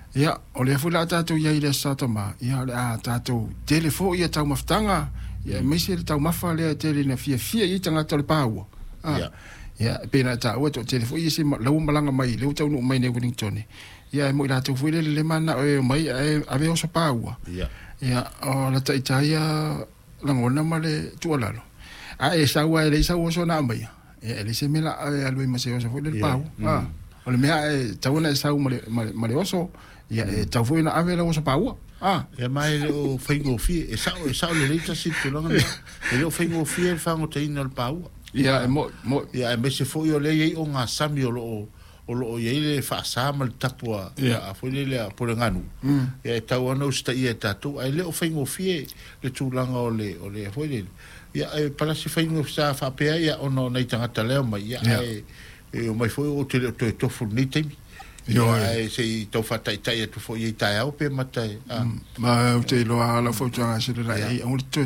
ia o le fula tatou ia ile satama ia le a tatou telefo ia tau maftanga ia mesi le tau mafa le tele na fia ia tanga tole paua ia pena ta o to telefo ia se lau malanga mai le tau no mai ne Wellington ia mo ila tau fuile le mana o mai ave o sa paua ia o la taitaia la ngona male tualalo a e sa wa le sa o so na mai e le se mela a lui maseo sa fuile le pau o le mea tau na sa male oso ia tau foi na ave la o sa paua e mai o faingo fi e sa le leita si tu longa e o faingo fi e fango te ina le paua ia mo ia me se foi o le ye o nga sami o lo ye le fa sa mal tapua a foi le por nganu ia tau ana usta ia tatu ai le o faingo fi le tu langa o le foi le ia para se faingo sa fa pe ia ono nei tanga tale mai ia e o mai foi o te to furni te yo se to fa tai tu foi e tai au pe matai ma o te lo ala fo tanga se le ai o to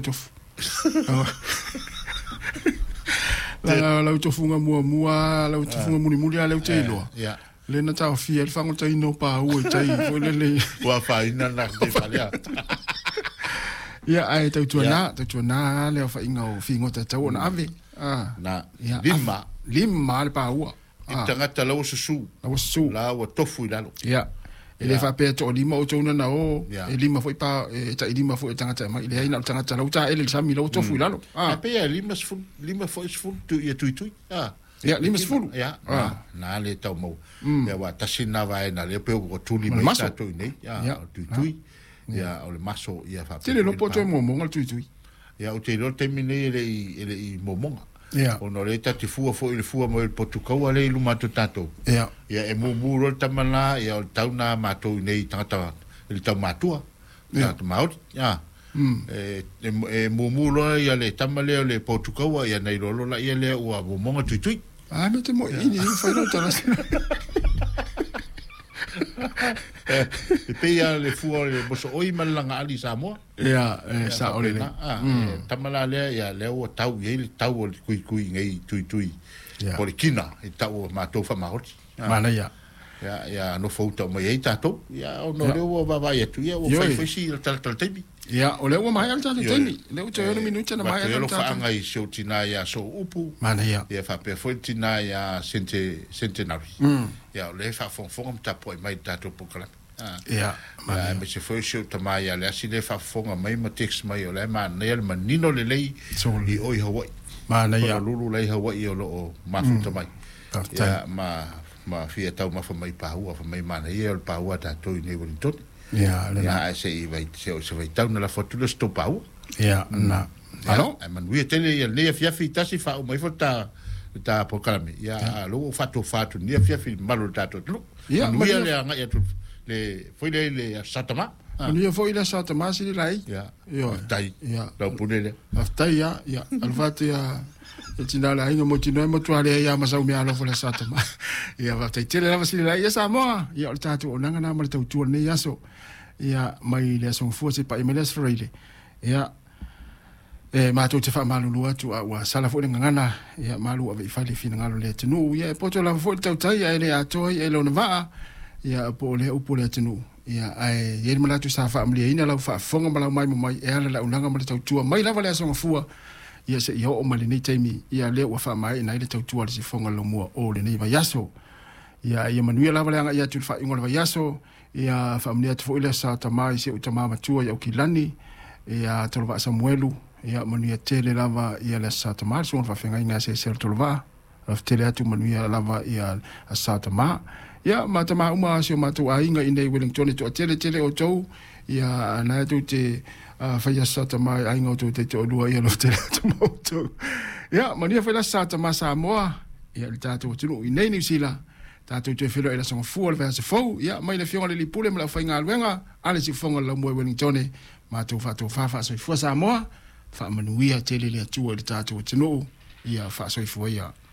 la to funga mua la to funga muni ala te lo le na ta fi el fango tai no pa o tai foi le wa fa ina na te falia ia ai tu na le fa inga o fingo ta tau na ave na lima le pa o tangata la su la o tofu lalo ia ele fa pe to lima o tona na o e lima foi pa ta lima foi tangata mai le ina tangata la uta ele sami lo tofu lalo pe lima foi fu tu ia tu ia lima fu ia na le tau mo ia wa tasina vai na le pe o tu lima ta tu nei ia tu ia o le maso ia fa tele no poto mo ngal tu ia o te lo termine ele i momonga o no le tati fua fo il fua mo il potukau ale lu mato tato ia e mo ro tamana ia o tauna mato nei tata il tau matua ia maut ia e mo ro ia le tamale le potukau ia nei lo la ia le o momonga tu me te mo ini fa no tala e peia le fua le boso oi malanga ali Samoa ia sa ole tamala le ia le o tau ye le tau o kui ngai tui por kina e tau ma to fa mahot mana ia no foto mo ye tato ia no le o va ia tu ia o fa si tal tebi ia o le o mai al tal tebi le o te no minuto na mai al tal ngai so tina ia so upu mana ia fa pe foi tina ia centenary ia le fa fon ta po mai tato po kala ia me se foi show tamai ale asi le fa fonga mai ma text mai ole ma nel manino le lei i oi Hawaii mana ia lulu lei Hawaii o lo ma fu tamai ia ma fia tau ma fa mai pa hua fa mai mana ia o pa hua ta to ni Wellington ia ia se vai se vai tau na la foto le sto pa hua ia na alo man wi tele ia le fia fita si fa o mai fota ta po kalame ia lo fatu ni fia fi malo ta to ia wi le anga ia tu le foi le satama ni foi le satama si lai ia tai ia la punele aftai ia alfati ia tina la inga mo tina mo tuale ia ma sau me ala fo le satama ia va tai tele la si lai ia Samoa ia o tatu o nanga na ma tau tu ne ia so ia mai le son fu se pa imeles freile ia ma tu te fa malu atu wa sala fo ngana ia malu ave fali fina ngalo le tenu ia poto la fo tau tai ia le ato ia lo na ia po le upo le tenu ia ai ye mala tu sa fa amli ina la fa fonga mala mai e ala la unanga mala tau tua mai la vale so fua ia se ia o mali ni taimi ia le wa fa mai na ile tau tua se fonga lo mo o le nei va yaso ia manuia la vale anga ia tu fa ingol va yaso ia fa amli atu fo ile sa tamai se utama matua ia ukilani ia tolva Samuelu ia manuia tele lava ia le sa tamai so fa fenga inga se tolva of tele atu manuia lava ia sa tamai ia matama uma sio matu ainga ine Wellington to tele o tou ia na tu te faia sata mai ainga to te lua ia lo tele to moto ia mania faia sata ma Samoa ia le tatu tu ine ni sila tatu te filo ela son fuol verse fo ia mai le fionga le lipule ma la fainga alwenga ale si fonga la mo Wellington matu fa so fu Samoa fa manuia tele le tu le tatu tu ia fa so fu ia